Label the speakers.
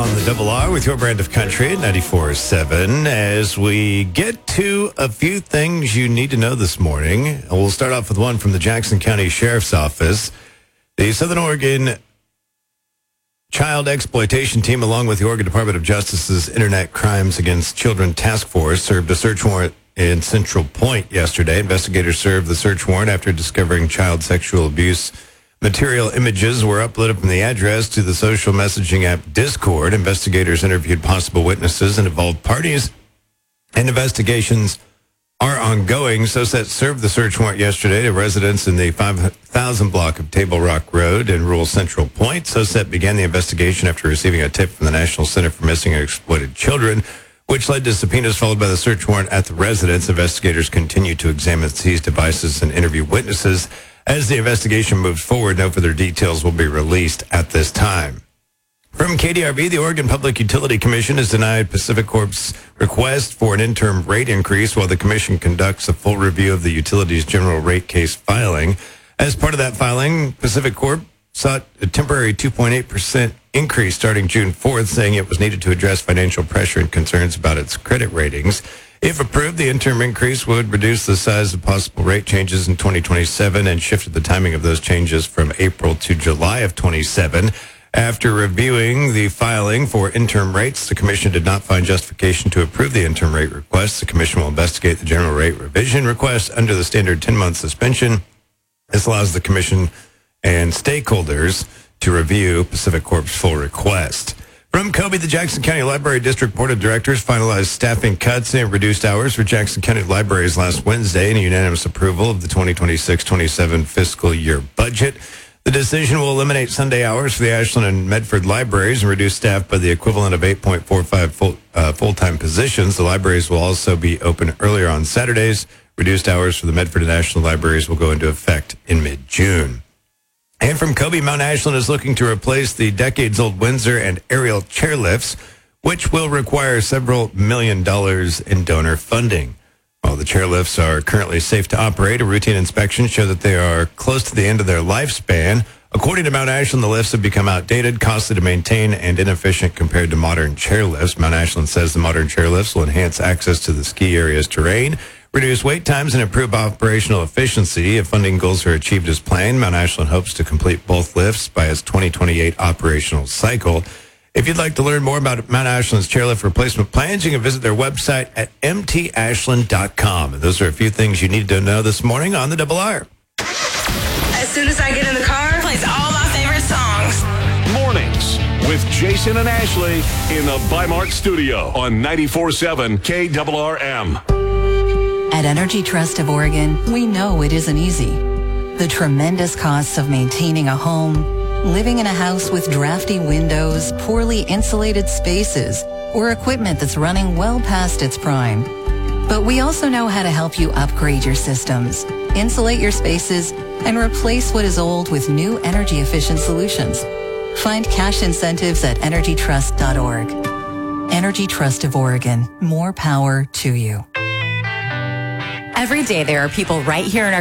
Speaker 1: on the Double R with your brand of country at 94.7 as we get to a few things you need to know this morning. We'll start off with one from the Jackson County Sheriff's Office. The Southern Oregon Child Exploitation Team, along with the Oregon Department of Justice's Internet Crimes Against Children Task Force, served a search warrant in Central Point yesterday. Investigators served the search warrant after discovering child sexual abuse material. Images were uploaded from the address to the social messaging app Discord. Investigators interviewed possible witnesses and involved parties, and investigations are ongoing. SOSET served the search warrant yesterday to residents in the 5,000 block of Table Rock Road in rural Central Point. SOSET began the investigation after receiving a tip from the National Center for Missing and Exploited Children, which led to subpoenas followed by the search warrant at the residence. Investigators continue to examine seized devices and interview witnesses. As the investigation moves forward, no further details will be released at this time. From KDRB, the Oregon Public Utility Commission has denied Pacific Corp's request for an interim rate increase while the commission conducts a full review of the utility's general rate case filing. As part of that filing, Pacific Corp sought a temporary 2.8% increase starting June 4th, saying it was needed to address financial pressure and concerns about its credit ratings. If approved, the interim increase would reduce the size of possible rate changes in 2027 and shifted the timing of those changes from April to July of 27. After reviewing the filing for interim rates, the commission did not find justification to approve the interim rate request. The commission will investigate the general rate revision request under the standard 10-month suspension. This allows the commission and stakeholders to review Pacific Corp's full request. From Kobe, the Jackson County Library District Board of Directors finalized staffing cuts and reduced hours for Jackson County libraries last Wednesday in a unanimous approval of the 2026-27 fiscal year budget. The decision will eliminate Sunday hours for the Ashland and Medford libraries and reduce staff by the equivalent of 8.45 full-time positions. The libraries will also be open earlier on Saturdays. Reduced hours for the Medford and Ashland libraries will go into effect in mid-June. And from Kobe, Mount Ashland is looking to replace the decades-old Windsor and Ariel chairlifts, which will require several $1 million in donor funding. While the chairlifts are currently safe to operate, a routine inspection show that they are close to the end of their lifespan. According to Mount Ashland, the lifts have become outdated, costly to maintain, and inefficient compared to modern chairlifts. Mount Ashland says the modern chairlifts will enhance access to the ski area's terrain, reduce wait times, and improve operational efficiency. If funding goals are achieved as planned, Mount Ashland hopes to complete both lifts by its 2028 operational cycle. If you'd like to learn more about Mount Ashland's chairlift replacement plans, you can visit their website at mtashland.com. And those are a few things you need to know this morning on the Double R.
Speaker 2: As soon as I get in the car, it plays all my favorite songs.
Speaker 3: Mornings with Jason and Ashley in the Bi-Mart studio on 94.7 KRRM.
Speaker 4: At Energy Trust of Oregon, we know it isn't easy. The tremendous costs of maintaining a home, living in a house with drafty windows, poorly insulated spaces, or equipment that's running well past its prime. But we also know how to help you upgrade your systems, insulate your spaces, and replace what is old with new energy-efficient solutions. Find cash incentives at energytrust.org. Energy Trust of Oregon. More power to you.
Speaker 5: Every day there are people right here in our